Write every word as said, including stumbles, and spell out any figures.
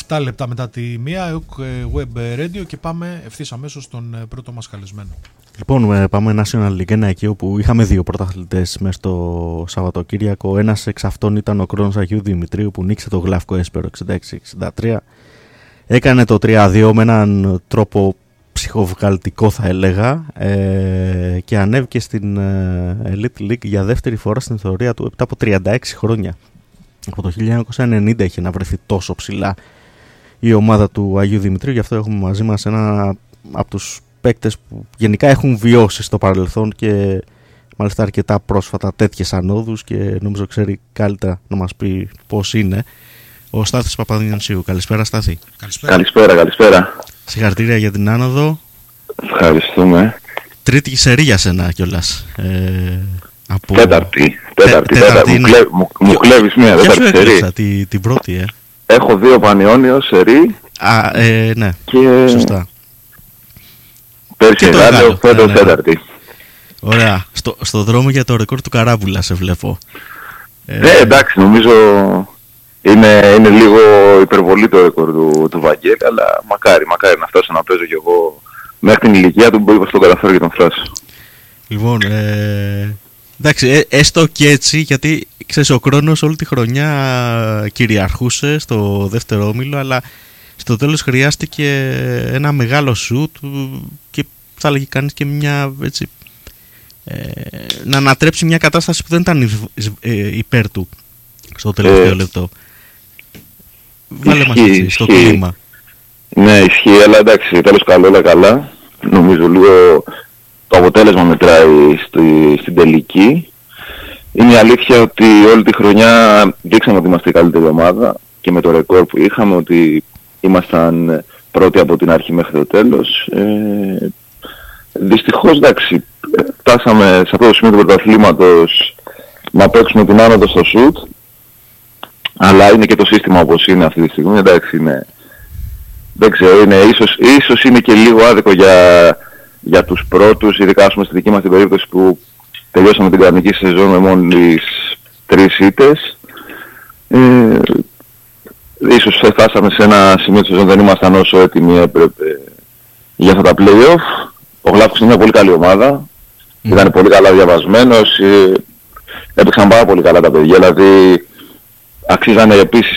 επτά λεπτά μετά τη μία, Web Radio, και πάμε ευθύς αμέσως στον πρώτο μας καλεσμένο. Λοιπόν, πάμε National League ένα, εκεί όπου είχαμε δύο πρωταθλητές μέσα στο Σαββατοκύριακο. Ένας εξ αυτών ήταν ο Κρόνος Αγίου Δημητρίου, που νίκησε το Γλαύκο Έσπερο εξήντα έξι εξήντα τρία. Έκανε το τρία δύο με έναν τρόπο ψυχοβγαλτικό, θα έλεγα, ε, και ανέβηκε στην ε, Elite League για δεύτερη φορά στην ιστορία του μετά από τριάντα έξι χρόνια. Από το χίλια εννιακόσια ενενήντα είχε να βρεθεί τόσο ψηλά η ομάδα του Αγίου Δημητρίου. Γι' αυτό έχουμε μαζί μας ένα από τους παίκτες που γενικά έχουν βιώσει στο παρελθόν και μάλιστα αρκετά πρόσφατα τέτοιες ανόδους, και νομίζω ξέρει καλύτερα να μας πει πώς είναι. Ο Στάθης Παπαδιονυσίου. Καλησπέρα, Στάθη. Καλησπέρα, καλησπέρα. καλησπέρα. Συγχαρητήρια για την άνοδο. Ευχαριστούμε. Τρίτη σερί για σένα κιόλας. Ε, από... Τέταρτη. Τέταρτη. Τε, τέταρτη. Είναι... Μου, κλέ, μου, μου κλέβεις μία τέταρτη σερί. Την, την πρώτη, ε. Έχω δύο Πανιόνιο σερί. Α, ε, ναι. Και... Σωστά. Πέρσι Εγάλεο, φέτος ναι, ναι. τέταρτη. Ωραία. Στο, στο δρόμο για το ρεκόρ του Καράβουλα σε βλέπω. Ε, ναι, εντάξει, νομίζω είναι, είναι λίγο υπερβολή το ρεκόρ του, του Βαγγέλη, αλλά μακάρι, μακάρι να φτάσω να παίζω κι εγώ μέχρι την ηλικία του που είπα στο καταφέρω και τον φτάσω. Λοιπόν, ε, εντάξει, ε, έστω και έτσι, γιατί ξέρεις, ο Κρόνος όλη τη χρονιά κυριαρχούσε στο δεύτερο όμιλο, αλλά στο τέλος χρειάστηκε ένα μεγάλο σουτ και θα έλεγε κανείς και μια, έτσι, ε, να ανατρέψει μια κατάσταση που δεν ήταν υπέρ του στο τελευταίο ε, λεπτό. Βάλε μας έτσι, στο κλίμα. Ναι, ισχύει, αλλά εντάξει, τέλος καλό, όλα καλά. Νομίζω λίγο το αποτέλεσμα μετράει στη, στην τελική. Είναι η αλήθεια ότι όλη τη χρονιά δείξαμε ότι είμαστε η καλύτερη ομάδα, και με το ρεκόρ που είχαμε ότι ήμασταν πρώτοι από την αρχή μέχρι το τέλος. Ε, δυστυχώς, εντάξει, φτάσαμε σε αυτό το σημείο του πρωταθλήματος να παίξουμε την άνοδο στο σουτ, αλλά είναι και το σύστημα όπως είναι αυτή τη στιγμή. Εντάξει, είναι, δεν ξέρω, είναι, ίσως, ίσως είναι και λίγο άδικο για, για τους πρώτους, ειδικά ας πούμε στη δική μας την περίπτωση που τελειώσαμε την κανονική σεζόν με μόλις τρεις ήττες. Ε, ίσως φτάσαμε σε ένα σημείο της σεζόν, δεν ήμασταν όσο έτοιμοι έπρεπε για αυτά τα play-off. Ο Γλαύκος είναι μια πολύ καλή ομάδα, mm. ήταν πολύ καλά διαβασμένος, ε, έπαιξαν πάρα πολύ καλά τα παιδιά, δηλαδή αξίζανε επίσης